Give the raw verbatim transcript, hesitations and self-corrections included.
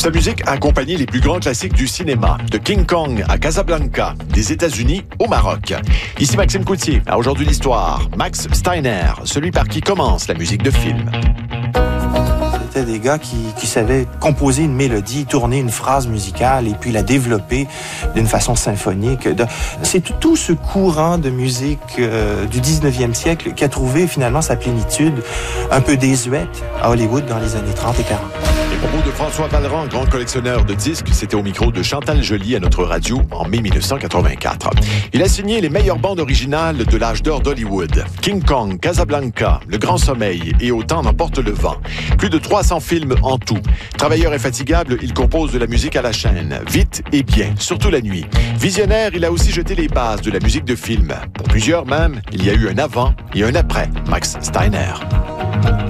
Sa musique a accompagné les plus grands classiques du cinéma, de King Kong à Casablanca, des États-Unis au Maroc. Ici Maxime Coutier, à Aujourd'hui l'Histoire. Max Steiner, celui par qui commence la musique de film. C'était des gars qui, qui savaient composer une mélodie, tourner une phrase musicale et puis la développer d'une façon symphonique. De... C'est tout, tout ce courant de musique euh, du dix-neuvième siècle qui a trouvé finalement sa plénitude un peu désuète à Hollywood dans les années trente et quarante. Les propos de François Vallerand, grand collectionneur de disques, c'était au micro de Chantal Joly à notre radio en mai dix-neuf cent quatre-vingt-quatre. Il a signé les meilleures bandes originales de l'âge d'or d'Hollywood. King Kong, Casablanca, Le Grand Sommeil et Autant n'emporte le vent. Plus de trois cents films en tout. Travailleur infatigable, il compose de la musique à la chaîne, vite et bien, surtout la nuit. Visionnaire, il a aussi jeté les bases de la musique de film. Pour plusieurs même, il y a eu un avant et un après Max Steiner.